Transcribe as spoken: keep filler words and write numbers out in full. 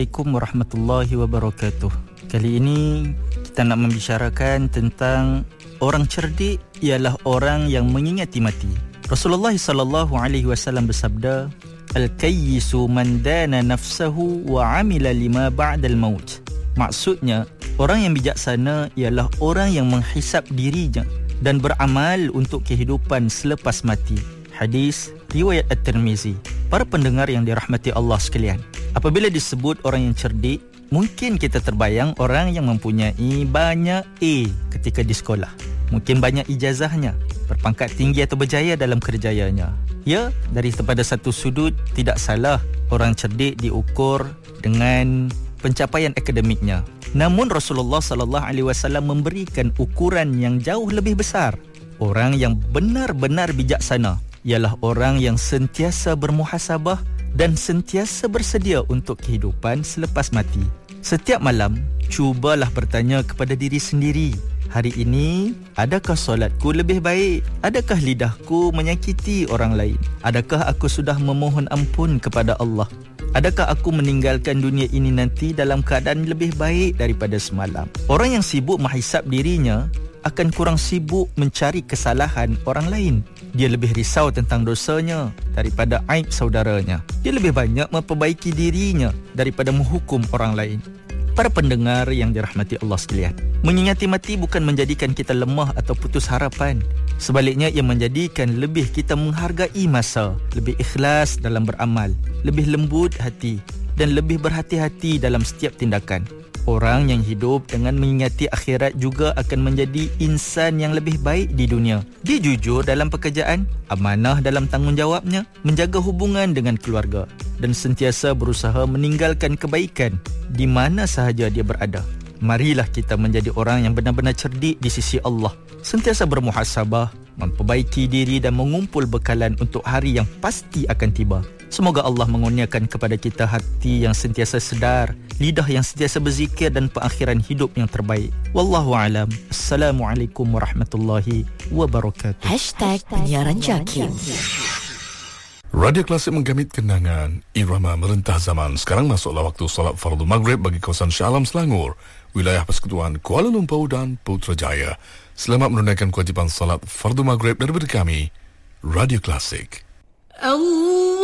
Assalamualaikum warahmatullahi wabarakatuh. Kali ini kita nak membicarakan tentang orang cerdik ialah orang yang mengingati mati. Rasulullah sallallahu alaihi wasallam bersabda, "Al-kayyisu man dana nafsahu wa amila lima ba'dal maut." Maksudnya, orang yang bijaksana ialah orang yang menghisap dirinya dan beramal untuk kehidupan selepas mati. Hadis riwayat At-Tirmizi. Para pendengar yang dirahmati Allah sekalian, apabila disebut orang yang cerdik, mungkin kita terbayang orang yang mempunyai banyak A ketika di sekolah. Mungkin banyak ijazahnya, berpangkat tinggi atau berjaya dalam kerjayanya. Ya, dari daripada satu sudut tidak salah orang cerdik diukur dengan pencapaian akademiknya. Namun Rasulullah sallallahu alaihi wasallam memberikan ukuran yang jauh lebih besar. Orang yang benar-benar bijaksana ialah orang yang sentiasa bermuhasabah dan sentiasa bersedia untuk kehidupan selepas mati. Setiap malam, cubalah bertanya kepada diri sendiri, hari ini, adakah solatku lebih baik? Adakah lidahku menyakiti orang lain? Adakah aku sudah memohon ampun kepada Allah? Adakah aku meninggalkan dunia ini nanti dalam keadaan lebih baik daripada semalam? Orang yang sibuk menghisap dirinya akan kurang sibuk mencari kesalahan orang lain. Dia lebih risau tentang dosanya daripada aib saudaranya. Dia lebih banyak memperbaiki dirinya daripada menghukum orang lain. Para pendengar yang dirahmati Allah sekalian, mengingati mati bukan menjadikan kita lemah atau putus harapan. Sebaliknya, ia menjadikan lebih kita menghargai masa, lebih ikhlas dalam beramal, lebih lembut hati dan lebih berhati-hati dalam setiap tindakan. Orang yang hidup dengan mengingati akhirat juga akan menjadi insan yang lebih baik di dunia. Dia jujur dalam pekerjaan, amanah dalam tanggungjawabnya, menjaga hubungan dengan keluarga dan sentiasa berusaha meninggalkan kebaikan di mana sahaja dia berada. Marilah kita menjadi orang yang benar-benar cerdik di sisi Allah, sentiasa bermuhasabah, memperbaiki diri dan mengumpul bekalan untuk hari yang pasti akan tiba. Semoga Allah mengurniakan kepada kita hati yang sentiasa sedar, lidah yang sentiasa berzikir dan perakhiran hidup yang terbaik. Wallahu alam. Assalamualaikum warahmatullahi wabarakatuh. Hashtag Penyiaran Jakim. Radio Klasik menggamit kenangan, irama merentah zaman. Sekarang masuklah waktu solat fardu maghrib bagi kawasan Shah Alam Selangor, wilayah Persekutuan Kuala Lumpur dan Putrajaya. Selamat menunaikan kewajipan solat fardu maghrib daripada kami, Radio Klasik. Allah